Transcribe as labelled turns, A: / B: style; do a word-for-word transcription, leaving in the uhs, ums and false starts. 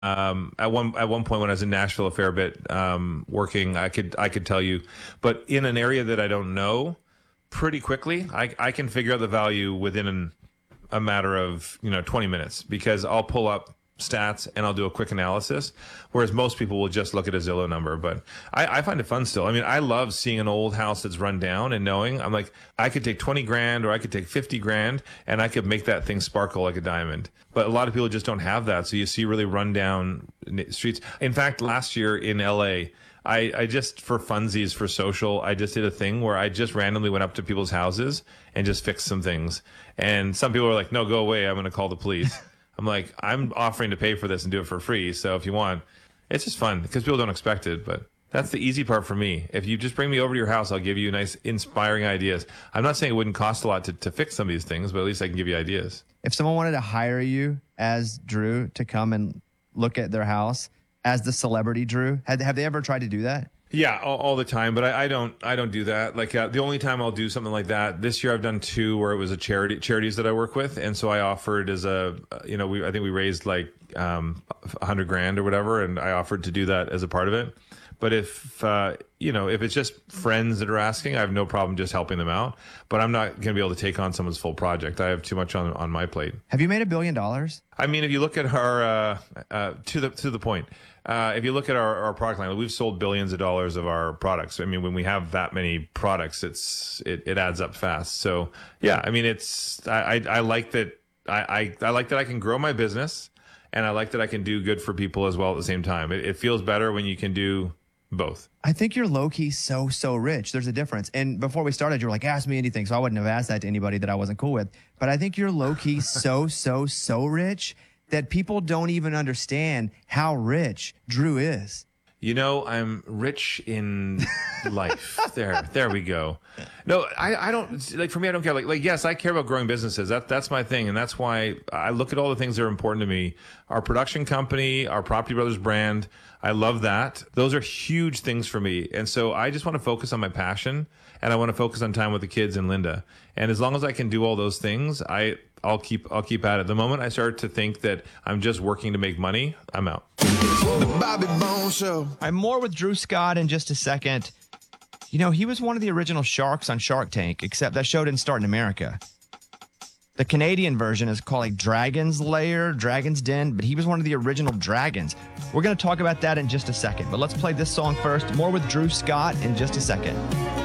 A: Um, at one at one point when I was in Nashville a fair bit, um, working, I could I could tell you, but in an area that I don't know, pretty quickly, I I can figure out the value within an, a matter of you know twenty minutes because I'll pull up stats and I'll do a quick analysis, whereas most people will just look at a Zillow number. But I, I find it fun still. I mean, I love seeing an old house that's run down and knowing I'm like, I could take twenty grand or I could take fifty grand and I could make that thing sparkle like a diamond. But a lot of people just don't have that. So you see really run down streets. In fact, last year in L A, I, I just, for funsies, for social, I just did a thing where I just randomly went up to people's houses and just fixed some things. And some people were like, no, go away. I'm going to call the police. I'm like, I'm offering to pay for this and do it for free. So if you want, it's just fun because people don't expect it. But that's the easy part for me. If you just bring me over to your house, I'll give you nice, inspiring ideas. I'm not saying it wouldn't cost a lot to, to fix some of these things, but at least I can give you ideas.
B: If someone wanted to hire you as Drew to come and look at their house as the celebrity Drew, have, have they ever tried to do that?
A: Yeah, all, all the time, but I, I don't. I don't do that. Like uh, the only time I'll do something like that this year, I've done two where it was a charity charities that I work with, and so I offered as a, you know, we I think we raised like um, a hundred grand or whatever, and I offered to do that as a part of it. But if uh, you know, if it's just friends that are asking, I have no problem just helping them out. But I'm not going to be able to take on someone's full project. I have too much on on my plate.
B: Have you made a billion dollars?
A: I mean, if you look at our uh, uh, to the to the point. Uh, if you look at our, our product line, we've sold billions of dollars of our products. I mean, when we have that many products, it's it, it adds up fast. So yeah, I mean, it's I, I, I like that I, I I like that I can grow my business, and I like that I can do good for people as well at the same time. It, it feels better when you can do both.
B: I think you're low-key so, so rich. There's a difference. And before we started, you were like, ask me anything. So I wouldn't have asked that to anybody that I wasn't cool with. But I think you're low-key so, so, so rich that people don't even understand how rich Drew is.
A: You know, I'm rich in life. There, there we go. No, I, I don't like. For me, I don't care. Like, like, yes, I care about growing businesses. That, that's my thing, and that's why I look at all the things that are important to me. Our production company, our Property Brothers brand, I love that. Those are huge things for me, and so I just want to focus on my passion, and I want to focus on time with the kids and Linda. And as long as I can do all those things, I. I'll keep I'll keep at it. The moment I start to think that I'm just working to make money, I'm out.
B: The Bobby Bones Show. I'm more with Drew Scott in just a second. You know, he was one of the original sharks on Shark Tank, except that show didn't start in America. The Canadian version is called like Dragon's Lair, Dragon's Den, but he was one of the original dragons. We're going to talk about that in just a second, but let's play this song first. More with Drew Scott in just a second.